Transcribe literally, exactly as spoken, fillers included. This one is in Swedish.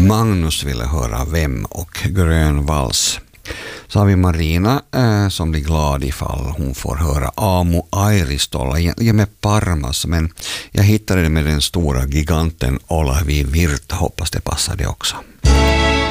Magnus ville höra Vem och Grön vals. Så har vi Marina eh, som blir glad ifall hon får höra Amo Airistola, egentligen med Parmas, men jag hittade det med den stora giganten Olavi Virta, hoppas det passade också.